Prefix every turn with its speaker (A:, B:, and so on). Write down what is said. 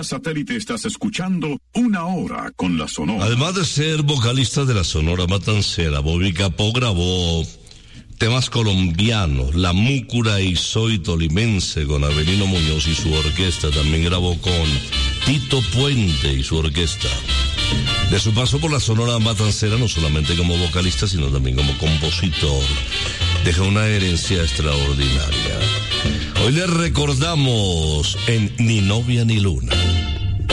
A: satélite estás escuchando Una Hora con la Sonora.
B: Además de ser vocalista de la Sonora Matancera, Bobby Capó grabó temas colombianos, La Múcura y Soy Tolimense con Avelino Muñoz y su orquesta. También grabó con Tito Puente y su orquesta. De su paso por la Sonora Matancera, no solamente como vocalista, sino también como compositor, deja una herencia extraordinaria. Hoy le recordamos en Ni Novia ni Luna.